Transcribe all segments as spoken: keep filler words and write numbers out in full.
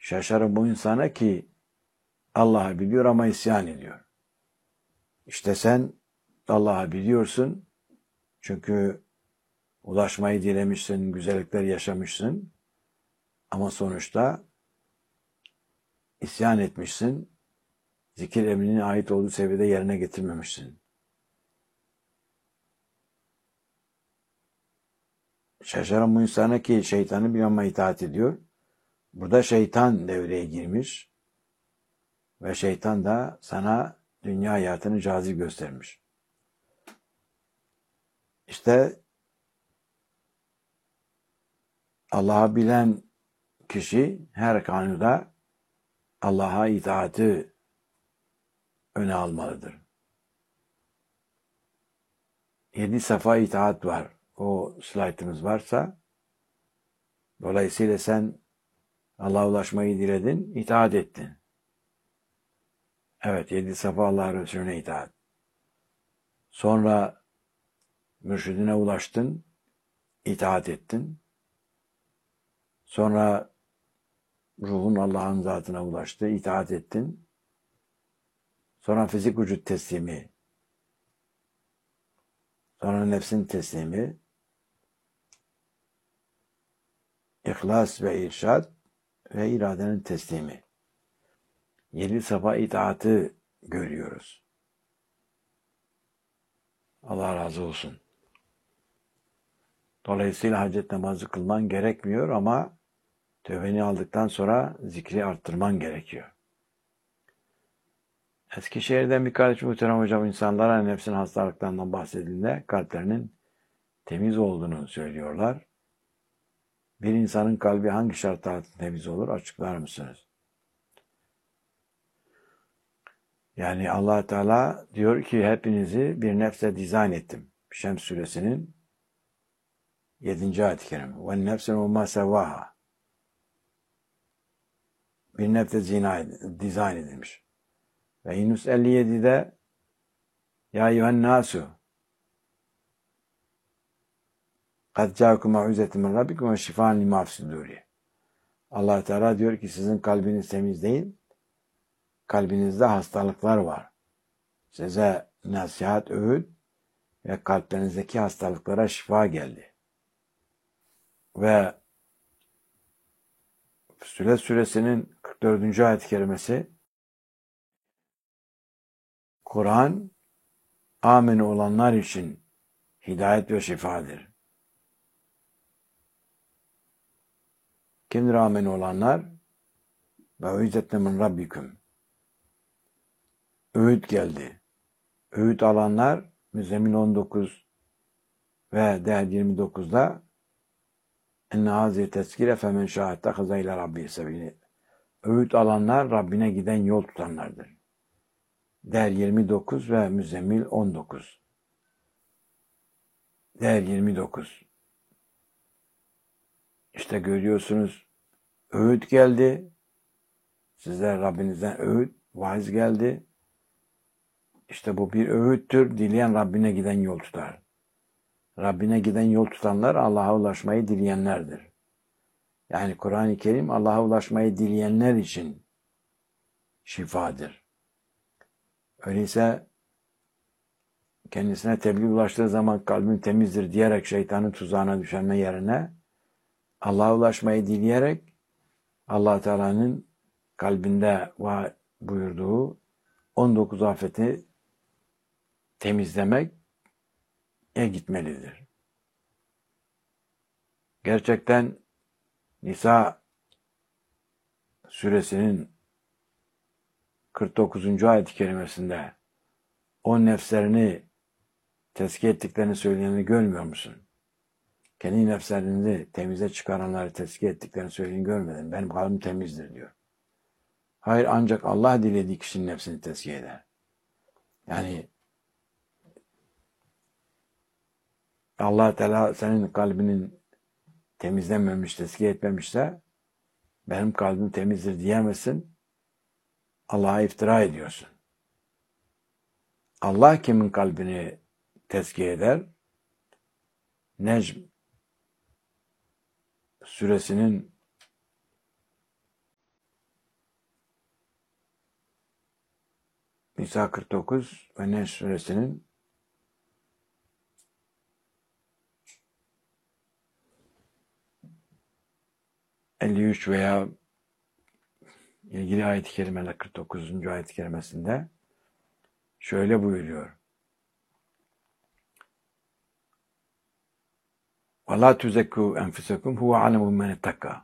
Şaşarım bu insana ki Allah'ı biliyor ama isyan ediyor. İşte sen Allah'ı biliyorsun çünkü ulaşmayı dilemişsin, güzellikler yaşamışsın ama sonuçta isyan etmişsin, zikir emrinin ait olduğu seviyede yerine getirmemişsin. Şaşarım bu insana ki şeytanı bir ama itaat ediyor. Burada şeytan devreye girmiş ve şeytan da sana dünya hayatını cazip göstermiş. İşte Allah'ı bilen kişi her konuda Allah'a itaati öne almalıdır. Yedi safa itaat var. O slaytımız varsa dolayısıyla sen Allah'a ulaşmayı diledin, itaat ettin. Evet, yedi safa Allah Resulüne itaat. Sonra mürşidine ulaştın, itaat ettin. Sonra ruhun Allah'ın zatına ulaştı, itaat ettin. Sonra fizik vücut teslimi. Sonra nefsin teslimi. İhlas ve irşad ve iradenin teslimi. Yedi safa itaatı görüyoruz. Allah razı olsun. Dolayısıyla hacet namazı kılman gerekmiyor ama tövbeni aldıktan sonra zikri arttırman gerekiyor. Eskişehir'den birkaç muhterem hocam insanlara nefsin hastalıklarından bahsedildiğinde kalplerinin temiz olduğunu söylüyorlar. Bir insanın kalbi hangi şartlarda temiz olur açıklar mısınız? Yani Allah Teala diyor ki hepinizi bir nefse dizayn ettim. Şems suresinin yedinci ayet-i kerime. Ve nefsen ve ma sevvaha. Bir nefse dizayn edilmiş. Ve Yunus elli yedide Ya eyyühen nasu kad ca'akum mau'izetun min rabbikum ve şifaan lima fis-sudûri. Allah Teala diyor ki sizin kalbiniz temiz değil, kalbinizde hastalıklar var. Size nasihat, öğüt ve kalplerinizdeki hastalıklara şifa geldi. Ve Süle suresinin kırk dördüncü ayet-i kerimesi Kur'an amin olanlar için hidayet ve şifadır. Kimdir amin olanlar? Ve uizetne min rabbikum. Öğüt geldi. Öğüt alanlar Müzzemmil on dokuz ve Değer yirmi dokuzda enne hazi tezkire femen şahette hızayla rabbi sebili. Öğüt alanlar Rabbine giden yol tutanlardır. Değer yirmi dokuz ve Müzzemmil on dokuz. Değer yirmi dokuz. İşte görüyorsunuz öğüt geldi. Sizler Rabbinizden öğüt, vaiz geldi. İşte bu bir öğüttür. Dileyen Rabbine giden yol tutar. Rabbine giden yol tutanlar Allah'a ulaşmayı dileyenlerdir. Yani Kur'an-ı Kerim Allah'a ulaşmayı dileyenler için şifadır. Öyleyse kendisine tebliğ ulaştığı zaman kalbim temizdir diyerek şeytanın tuzağına düşenme yerine Allah'a ulaşmayı dileyerek Allah Teala'nın kalbinde var buyurduğu on dokuz afeti temizlemek e gitmelidir. Gerçekten Nisa suresinin kırk dokuzuncu ayet-i kerimesinde o nefslerini tezkiye ettiklerini söyleyenleri görmüyor musun? Kendi nefslerini temize çıkaranları tezkiye ettiklerini söyleyeni görmedin. Benim kalbim temizdir diyor. Hayır, ancak Allah dilediği kişinin nefsini tezkiye eder. Yani Allah Teala senin kalbinin temizlenmemiş, tezkiye etmemişse benim kalbim temizdir diyemezsin. Allah'a iftira ediyorsun. Allah kimin kalbini tezkiye eder? Necm suresinin Nisa kırk dokuz ve Nehl suresinin elli üç veya ilgili ayet-i kerimeler kırk dokuzuncu ayet-i kerimesinde şöyle buyuruyor. وَلَا تُزَكُّوا أَنْفُسَكُمْ هُوَ عَلَمُ مَنِ اتَّقَى.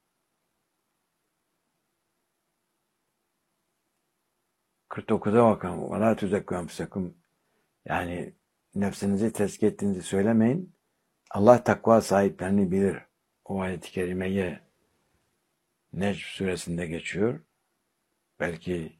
kırk dokuza bakalım. وَلَا تُزَكُّوا أَنْفُسَكُمْ. Yani nefsinizi tezkiye ettiğinizi söylemeyin. Allah takva sahiplerini bilir. O ayet-i kerimeyi Necm suresinde geçiyor. Belki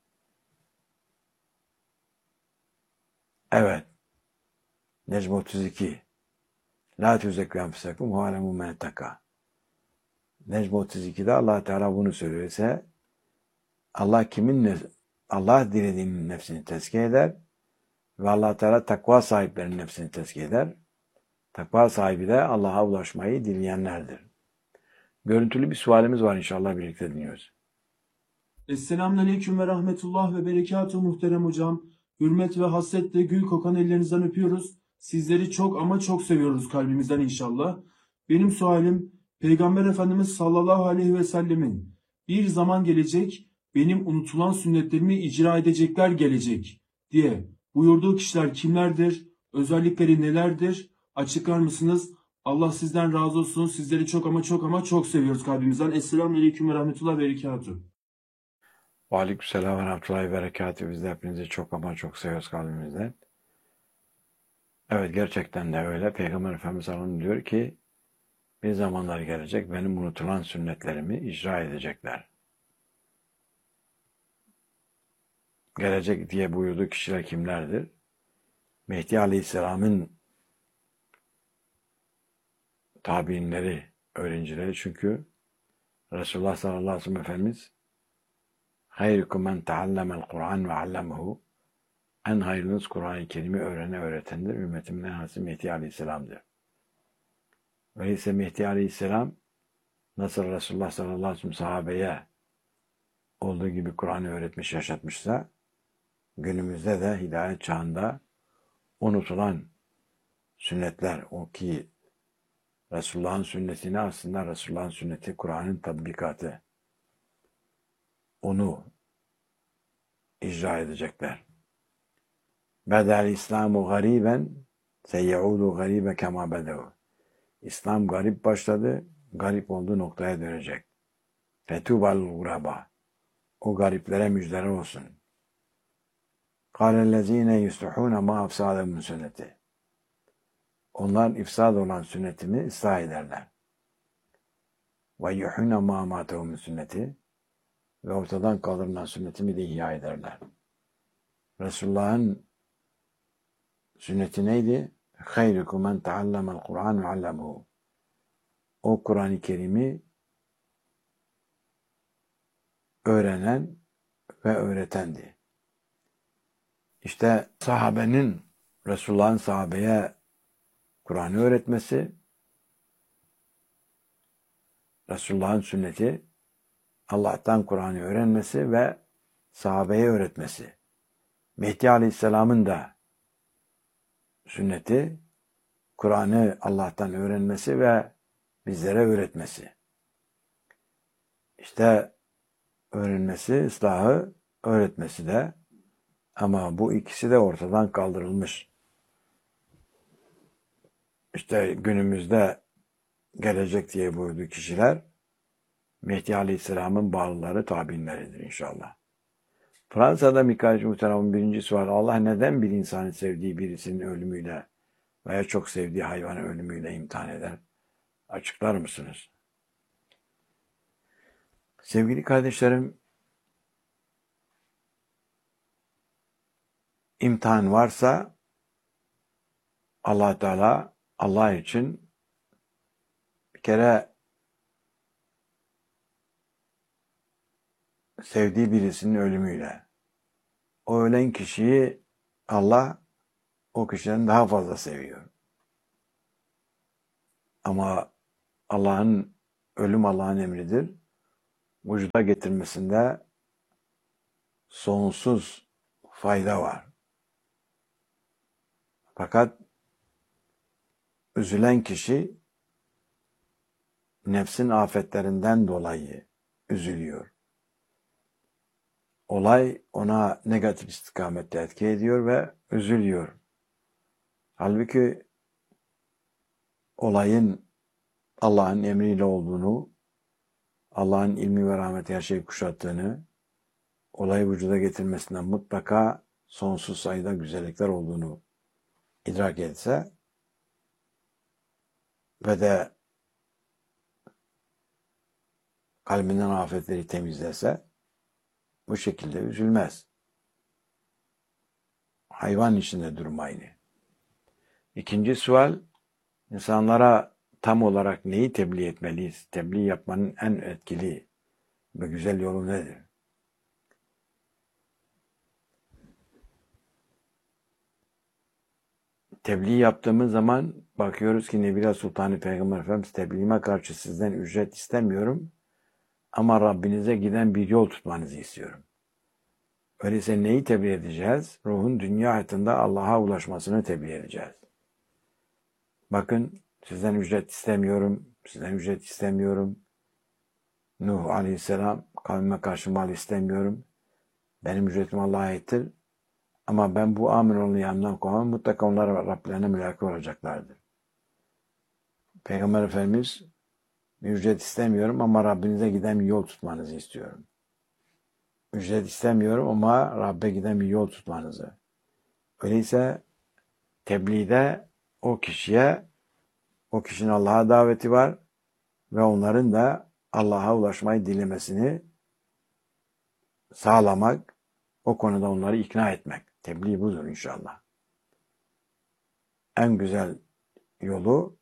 evet. Necm otuz iki. La tüzekkû enfusekum huve alemu men ittaka. Necm otuz ikide Allah Teala bunu söylüyor ise Allah kimin nef Allah dilediğinin nefsini tezkiye eder ve Allah Teala takva sahiplerinin nefsini tezkiye eder. Takva sahibi de Allah'a ulaşmayı dileyenlerdir. Görüntülü bir sualimiz var, inşallah birlikte dinliyoruz. Esselamünaleyküm ve rahmetullah ve berekatuhu muhterem hocam. Hürmet ve hasretle gül kokan ellerinizden öpüyoruz. Sizleri çok ama çok seviyoruz kalbimizden inşallah. Benim sualim, Peygamber Efendimiz sallallahu aleyhi ve sellemin bir zaman gelecek, benim unutulan sünnetlerimi icra edecekler gelecek diye buyurduğu kişiler kimlerdir? Özellikleri nelerdir? Açıklar mısınız? Allah sizden razı olsun. Sizleri çok ama çok ama çok seviyoruz kalbimizden. Esselamünaleyküm ve rahmetullah ve berekatuhu. Ve aleykümselam ve rahmetullahi ve berekatuhu. Biz de hepinizi çok ama çok seviyoruz kalbimizden. Evet, gerçekten de öyle. Peygamber Efendimiz sallallahu aleyhi ve sellem diyor ki bir zamanlar gelecek, benim unutulan sünnetlerimi icra edecekler. Gelecek diye buyurduğu kişiler kimlerdir? Mehdi Aleyhisselam'ın tabiinleri, öğrencileri. Çünkü Resulullah sallallahu aleyhi ve sellem Efendimiz hayrukum men teallemel Kur'an ve allemehu, en hayırlınız Kur'an-ı Kerim'i öğrene öğretendir. Ümmetimin en hası Mehdi Aleyhisselam'dır. Öyleyse Mehdi Aleyhisselam nasıl Resulullah sallallahu aleyhi ve sellem sahabeye olduğu gibi Kur'an'ı öğretmiş, yaşatmışsa günümüzde de hidayet çağında unutulan sünnetler, o ki Resulullah'ın sünnetini aslında Resulullah'ın sünneti Kur'an'ın tatbikatı, onu icra edecekler. Bedel İslamu gariben seyaudu garibe kema bedevu. İslam garip başladı, garip olduğu noktaya dönecek. Fetubal guraba. O gariplere müjdeler olsun. Kâlellezîne yuslihûne mâ afsâle min sünneti. Onlar ifsad olan sünnetimi ıslah ederler. Ve yuhûne mâ mâtehu min sünneti. Ve ortadan kaldırılan sünnetimi de ihya ederler. Resulullah'ın sünneti neydi? Hayrukum men teallemel Kur'an ve allemehu. O Kur'an-ı Kerim'i öğrenen ve öğretendi. İşte sahabenin, Resulullah'ın sahabeye Kur'an'ı öğretmesi, Resulullah'ın sünneti, Allah'tan Kur'an'ı öğrenmesi ve sahabeye öğretmesi. Mehdi Aleyhisselam'ın da sünneti, Kur'an'ı Allah'tan öğrenmesi ve bizlere öğretmesi. İşte öğrenmesi, ıslahı, öğretmesi de, ama bu ikisi de ortadan kaldırılmış. İşte günümüzde gelecek diye buyurduğu kişiler Mehdi Aleyhisselam'ın bağlıları, tabiinleridir inşallah. Fransa'da Mikail Muhterem'in birincisi var. Allah neden bir insanı sevdiği birisinin ölümüyle veya çok sevdiği hayvanın ölümüyle imtihan eder? Açıklar mısınız? Sevgili kardeşlerim, imtihan varsa Allah Teala Allah için bir kere sevdiği birisinin ölümüyle, o ölen kişiyi Allah o kişiden daha fazla seviyor. Ama Allah'ın, ölüm Allah'ın emridir. Vücuda getirmesinde sonsuz fayda var. Fakat üzülen kişi nefsin afetlerinden dolayı üzülüyor. Olay ona negatif istikamette etki ediyor ve üzülüyor. Halbuki olayın Allah'ın emriyle olduğunu, Allah'ın ilmi ve rahmeti her şeyi kuşattığını, olayı vücuda getirmesinden mutlaka sonsuz sayıda güzellikler olduğunu idrak etse ve de kalbinden afetleri temizlese bu şekilde üzülmez. Hayvan içinde durum aynı. İkinci sual, insanlara tam olarak neyi tebliğ etmeliyiz? Tebliğ yapmanın en etkili ve güzel yolu nedir? Tebliğ yaptığımız zaman bakıyoruz ki Nebila Sultanı Peygamber Efendimiz tebliğime karşı sizden ücret istemiyorum ama Rabbinize giden bir yol tutmanızı istiyorum. Öyleyse neyi tebliğ edeceğiz? Ruhun dünya hayatında Allah'a ulaşmasını tebliğ edeceğiz. Bakın sizden ücret istemiyorum, sizden ücret istemiyorum. Nuh Aleyhisselam kavmime karşı mal istemiyorum. Benim ücretim Allah'a aittir. Ama ben bu Aminoğlu yanından kovmam, mutlaka onlar Rablerine mülaki olacaklardır. Peygamber Efendimiz bir ücret istemiyorum ama Rabbinize giden bir yol tutmanızı istiyorum. Ücret istemiyorum ama Rabbe giden bir yol tutmanızı. Öyleyse tebliğde o kişiye, o kişinin Allah'a daveti var ve onların da Allah'a ulaşmayı dilemesini sağlamak, o konuda onları ikna etmek. Tebliğ budur inşallah. En güzel yolu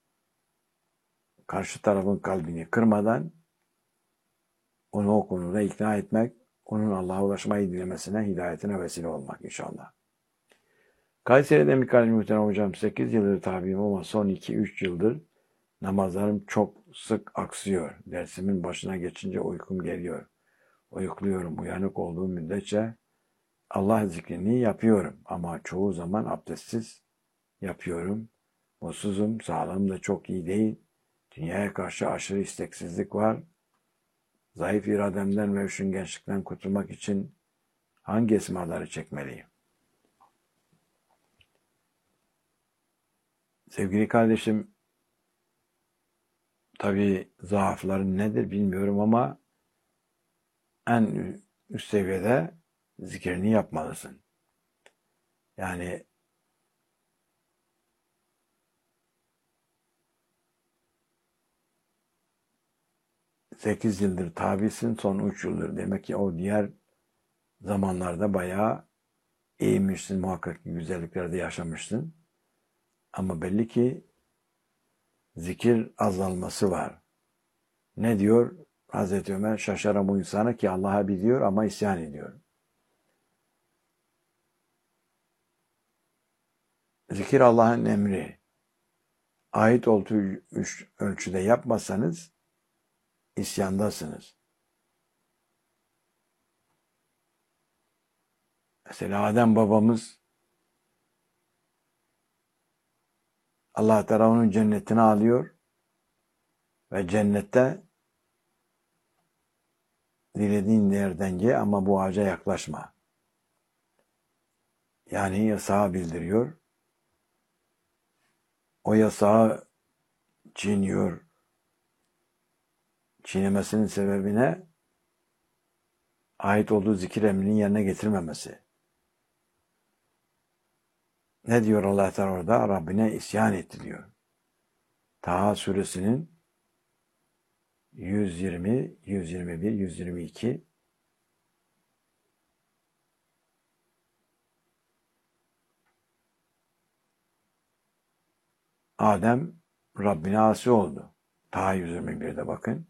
karşı tarafın kalbini kırmadan onu o konuda ikna etmek, onun Allah'a ulaşmayı dilemesine, hidayetine vesile olmak inşallah. Kayseri'de Mikail Muhterem Hocam sekiz yıldır tabiyim ama son iki üç yıldır namazlarım çok sık aksıyor. Dersimin başına geçince uykum geliyor. Uyukluyorum. Uyanık olduğum müddetçe Allah zikrini yapıyorum ama çoğu zaman abdestsiz yapıyorum. Mutsuzum, sağlığım da çok iyi değil. Dünyaya karşı aşırı isteksizlik var. Zayıf irademden ve üşengeçlikten kurtulmak için hangi esmaları çekmeliyim? Sevgili kardeşim, tabii zaafların nedir bilmiyorum ama en üst seviyede zikrini yapmalısın. Yani sekiz yıldır tabisin, son üç yıldır. Demek ki o diğer zamanlarda bayağı eğilmişsin, muhakkak ki güzelliklerde yaşamışsın. Ama belli ki zikir azalması var. Ne diyor Hazreti Ömer? Şaşaram bu insana ki Allah'a biliyor ama isyan ediyor. Zikir Allah'ın emri. Ait olduğu ölçüde yapmasanız isyandasınız. Mesela Adem babamız Allah Teala onun cennetine alıyor ve cennette dilediğin yerden ye ama bu ağaca yaklaşma. Yani yasağı bildiriyor. O yasağı çiğniyor. Çiğnemesinin sebebine ait olduğu zikir emrinin yerine getirmemesi. Ne diyor Allah Teala orada? Rabbine isyan etti diyor. Taha suresinin yüz yirmi, yüz yirmi bir, yüz yirmi iki Adem Rabbine asi oldu. Taha yüz yirmi birde bakın.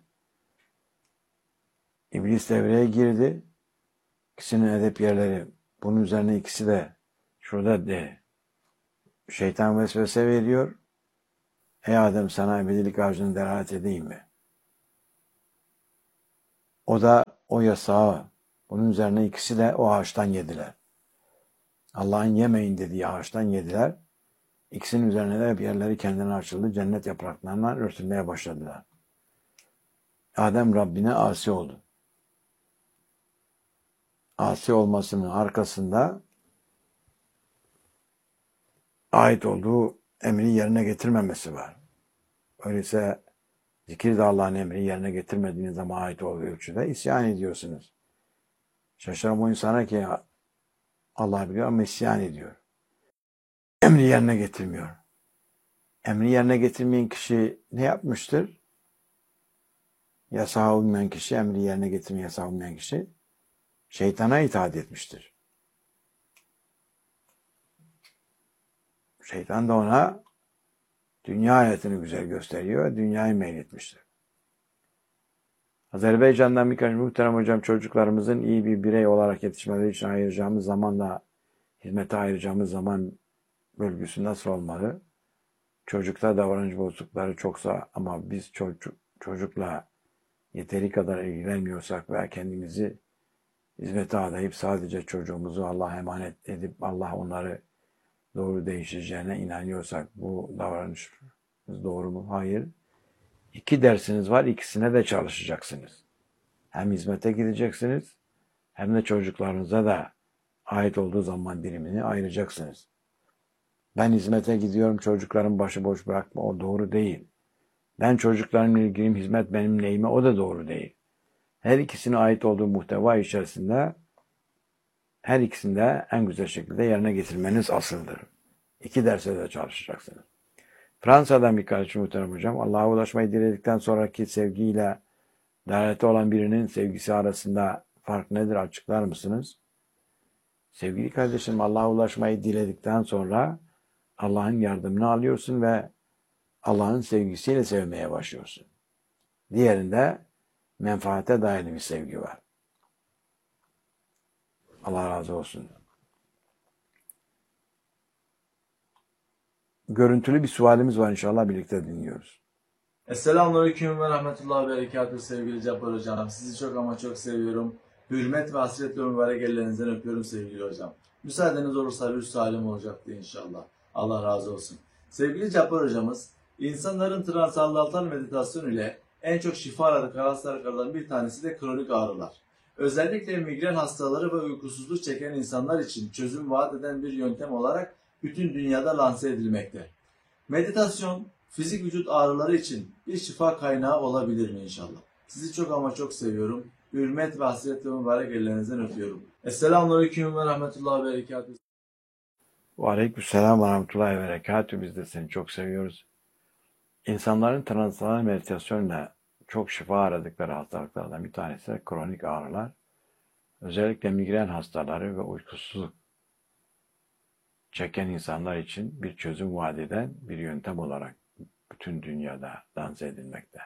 İblis devreye girdi. İkisinin edep yerleri. Bunun üzerine ikisi de şurada de şeytan vesvese veriyor. Ey Adem sana ebedilik ağacını delalet edeyim mi? O da o yasağı, bunun üzerine ikisi de o ağaçtan yediler. Allah'ın yemeyin dediği ağaçtan yediler. İkisinin üzerine de hep yerleri kendine açıldı. Cennet yapraklarından örtülmeye başladılar. Adem Rabbine asi oldu. Asi olmasının arkasında ait olduğu emri yerine getirmemesi var. Öyleyse zikir de Allah'ın emri yerine getirmediğiniz zaman ait olduğu ölçüde isyan ediyorsunuz. Şaşırım o insana ki Allah biliyor ama isyan ediyor. Emri yerine getirmiyor. Emri yerine getirmeyen kişi ne yapmıştır? Yasağa uymayan kişi, emri yerine getirmeyen yasağa uymayan kişi şeytana itaat etmiştir. Şeytan da ona dünya hayatını güzel gösteriyor ve dünyayı meyletmiştir. Azerbaycan'dan birkaç muhterem hocam, çocuklarımızın iyi bir birey olarak yetişmeleri için ayıracağımız zamanla hizmete ayıracağımız zaman bölgüsü nasıl olmalı? Çocukta davranış bozuklukları çoksa ama biz çocuk, çocukla yeteri kadar ilgilenmiyorsak veya kendimizi hizmete adayıp sadece çocuğumuzu Allah'a emanet edip Allah onları doğru değiştireceğine inanıyorsak bu davranış doğru mu? Hayır. İki dersiniz var, ikisine de çalışacaksınız. Hem hizmete gideceksiniz hem de çocuklarınıza da ait olduğu zaman dilimini ayıracaksınız. Ben hizmete gidiyorum, çocuklarım başıboş bırakma, o doğru değil. Ben çocuklarımla ilgiliyim, hizmet benim neyime, o da doğru değil. Her ikisine ait olduğu muhteva içerisinde her ikisinde en güzel şekilde yerine getirmeniz asıldır. İki derse de çalışacaksınız. Fransa'dan bir kardeşim muhterem hocam, Allah'a ulaşmayı diledikten sonraki sevgiyle dairete olan birinin sevgisi arasında fark nedir, açıklar mısınız? Sevgili kardeşim, Allah'a ulaşmayı diledikten sonra Allah'ın yardımını alıyorsun ve Allah'ın sevgisiyle sevmeye başlıyorsun. Diğerinde menfaate dayalı bir sevgi var. Allah razı olsun. Görüntülü bir sualimiz var, inşallah birlikte dinliyoruz. Esselamualeyküm ve rahmetullahi ve berekatuhu sevgili Cabbar Hocam. Sizi çok ama çok seviyorum. Hürmet ve hasretle mübarek ellerinizden öpüyorum sevgili hocam. Müsaadeniz olursa bir sualim olacaktı inşallah. Allah razı olsun. Sevgili Cabbar Hocamız, insanların transandantal meditasyon ile en çok şifa aradıkları hastalıklardan bir tanesi de kronik ağrılar. Özellikle migren hastaları ve uykusuzluk çeken insanlar için çözüm vaat eden bir yöntem olarak bütün dünyada lanse edilmekte. Meditasyon, fizik vücut ağrıları için bir şifa kaynağı olabilir mi inşallah? Sizi çok ama çok seviyorum. Hürmet ve hasretle mübarek ellerinizden öpüyorum. Esselamualeyküm ve rahmetullahi ve berekatuhu. Ve aleykümselam ve rahmetullahi ve berekatuhu. Biz de seni çok seviyoruz. İnsanların transandantal meditasyonla çok şifa aradıkları hastalıklardan bir tanesi de kronik ağrılar. Özellikle migren hastaları ve uykusuzluk çeken insanlar için bir çözüm vaat eden bir yöntem olarak bütün dünyada lanse edilmekte.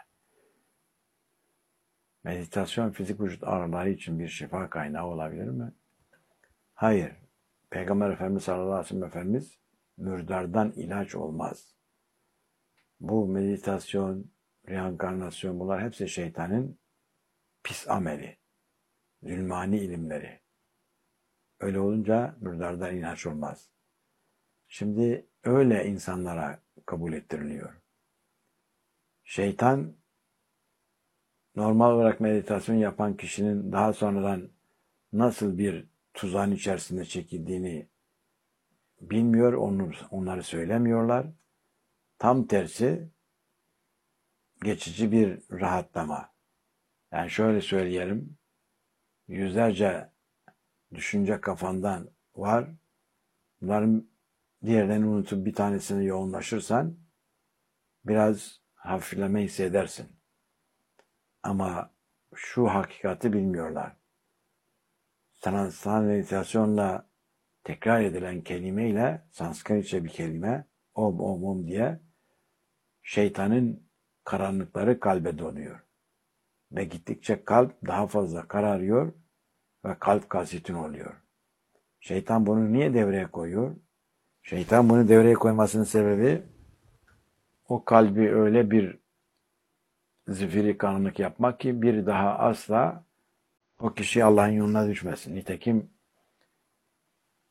Meditasyon fizik vücut ağrıları için bir şifa kaynağı olabilir mi? Hayır. Peygamber Efendimiz sallallahu aleyhi ve sellem Efendimiz mürdardan ilaç olmaz. Bu meditasyon, reenkarnasyon, bunlar hepsi şeytanın pis ameli, zulmani ilimleri. Öyle olunca mürdardan ilaç olmaz. Şimdi öyle insanlara kabul ettiriliyor. Şeytan normal olarak meditasyon yapan kişinin daha sonradan nasıl bir tuzağın içerisinde çekildiğini bilmiyor, onu, onları söylemiyorlar. Tam tersi geçici bir rahatlama. Yani şöyle söyleyelim, yüzlerce düşünce kafandan var. Bunların diğerlerini unutup bir tanesine yoğunlaşırsan biraz hafifleme hissedersin. Ama şu hakikati bilmiyorlar. Transandantal meditasyonla tekrar edilen kelimeyle, Sanskritçe bir kelime, om om om diye şeytanın karanlıkları kalbe donuyor. Ve gittikçe kalp daha fazla kararıyor ve kalp kalsitin oluyor. Şeytan bunu niye devreye koyuyor? Şeytan bunu devreye koymasının sebebi o kalbi öyle bir zifiri karanlık yapmak ki bir daha asla o kişi Allah'ın yoluna düşmesin. Nitekim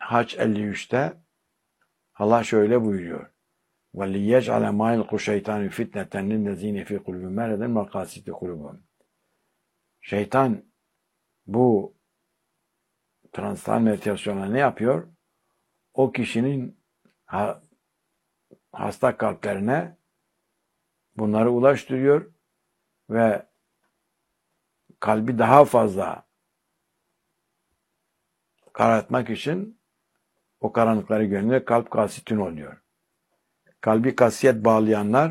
Hac elli üçte Allah şöyle buyuruyor. وَلِيَجْعَلَ مَا يَلْقُ شَيْطَانُ فِتْنَةً لِلَّذ۪ينَ فِي قُلُوبِهِمْ مَرَضٌ وَقَاسِيَةِ قُلُوبُهُمْ. Şeytan bu transtal meditasyonla ne yapıyor? O kişinin ha, hasta kalplerine bunları ulaştırıyor ve kalbi daha fazla karartmak için o karanlıkları görünüyor. Kalp kasitün oluyor. Kalbi kasiyet bağlayanlar,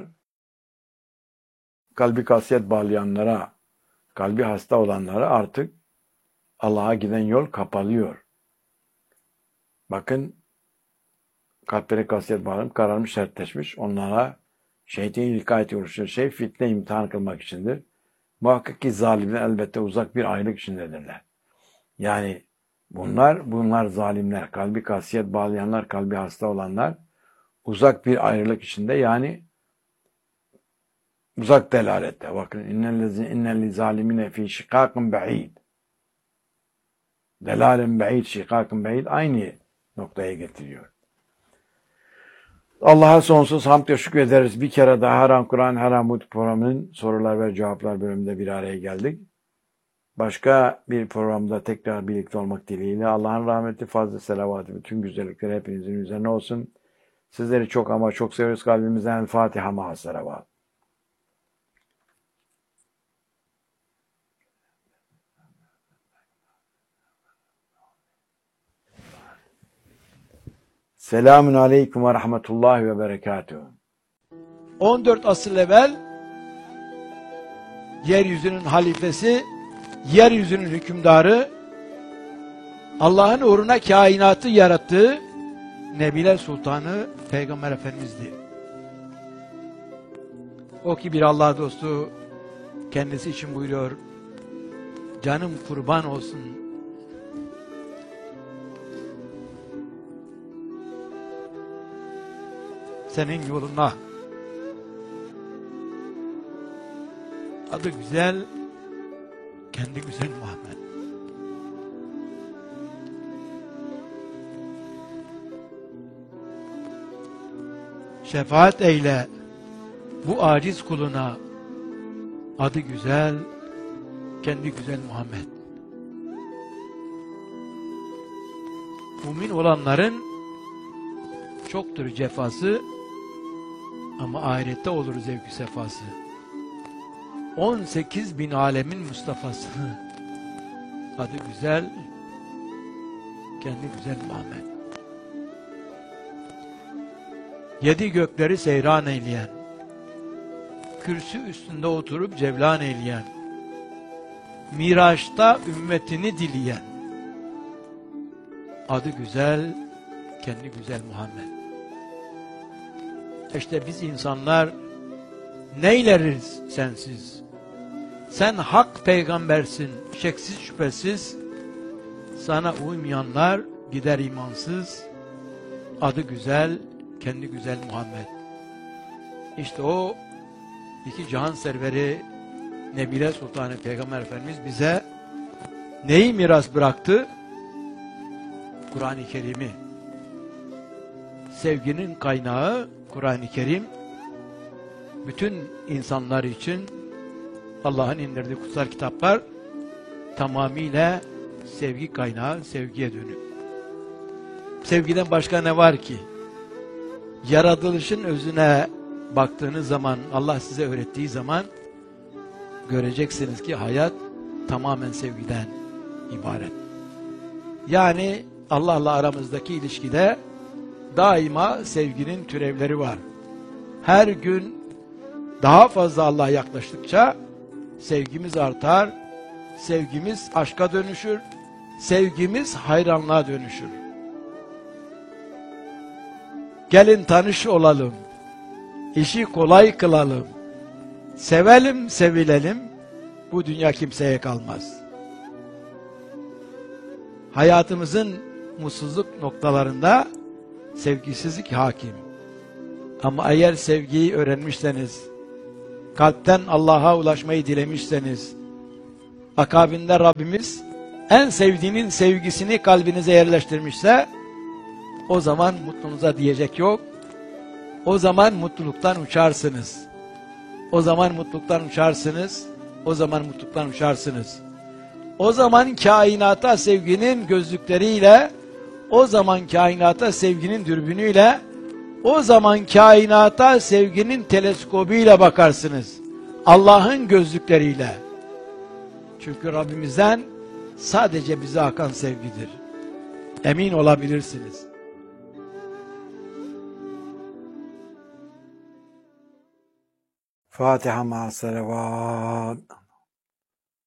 kalbi kasiyet bağlayanlara, kalbi hasta olanlara artık Allah'a giden yol kapalıyor. Bakın, kalpleri kasiyet bağlanıp kararmış, sertleşmiş. Onlara şeytanın ilkayeti oluşturuyor. Şey fitne imtihan kılmak içindir. Muhakkak ki zalimler elbette uzak bir ayrılık içindedirler. Yani bunlar, bunlar zalimler, kalbi kasiyet bağlayanlar, kalbi hasta olanlar uzak bir ayrılık içinde, yani uzak delalette. Bakın, innellezi zalimine fi şikâkın ba'id. Delalin ba'id, şikâkın ba'id aynı noktaya getiriyor. Allah'a sonsuz hamd ve şükür ederiz. Bir kere daha Haram Kur'an Haram Hud programının sorular ve cevaplar bölümünde bir araya geldik. Başka bir programda tekrar birlikte olmak dileğiyle Allah'ın rahmeti, fazla selavatı, bütün güzellikleri hepinizin üzerine olsun. Sizleri çok ama çok seviyoruz kalbimizden. Fatiha ma'a selavat. Selamun aleyküm ve rahmetullahi ve berekatuhu. on dört asır evvel yeryüzünün halifesi, yeryüzünün hükümdarı, Allah'ın uğruna kainatı yarattığı Nebiler Sultanı Peygamber Efendimiz'di. O ki bir Allah dostu, kendisi için buyuruyor, canım kurban olsun senin yoluna. Adı güzel, kendi güzel Muhammed. Şefaat eyle bu aciz kuluna. Adı güzel, kendi güzel Muhammed. Mümin olanların çoktur cefası ama ahirette olur zevk-i sefası. on sekiz bin alemin Mustafa'sı. Adı güzel, kendi güzel Muhammed. Yedi gökleri seyran eyleyen, kürsü üstünde oturup cevlan eyleyen, Miraç'ta ümmetini dileyen, adı güzel, kendi güzel Muhammed. İşte biz insanlar neyleriz sensiz? Sen hak peygambersin, şeksiz şüphesiz. Sana uymayanlar gider imansız. Adı güzel, kendi güzel Muhammed. İşte o iki cihan serveri Nebiler Sultanı Peygamber Efendimiz bize neyi miras bıraktı? Kur'an-ı Kerim'i. Sevginin kaynağı Kur'an-ı Kerim. Bütün insanlar için Allah'ın indirdiği kutsal kitaplar tamamıyla sevgi kaynağı, sevgiye dönük. Sevgiden başka ne var ki? Yaratılışın özüne baktığınız zaman, Allah size öğrettiği zaman göreceksiniz ki hayat tamamen sevgiden ibaret. Yani Allah'la aramızdaki ilişkide daima sevginin türevleri var. Her gün daha fazla Allah'a yaklaştıkça sevgimiz artar, sevgimiz aşka dönüşür, sevgimiz hayranlığa dönüşür. Gelin tanış olalım, işi kolay kılalım, sevelim sevilelim, bu dünya kimseye kalmaz. Hayatımızın mutsuzluk noktalarında sevgisizlik hakim. Ama eğer sevgiyi öğrenmişseniz, kalpten Allah'a ulaşmayı dilemişseniz, akabinde Rabbimiz en sevdiğinin sevgisini kalbinize yerleştirmişse, O zaman mutluluğunuza diyecek yok. O zaman mutluluktan uçarsınız. O zaman mutluluktan uçarsınız. O zaman mutluluktan uçarsınız. O zaman kainata sevginin gözlükleriyle, o zaman kainata sevginin dürbünüyle, o zaman kainata sevginin teleskobuyla bakarsınız. Allah'ın gözlükleriyle. Çünkü Rabbimizden sadece bize akan sevgidir. Emin olabilirsiniz. Fatiha ma salavat.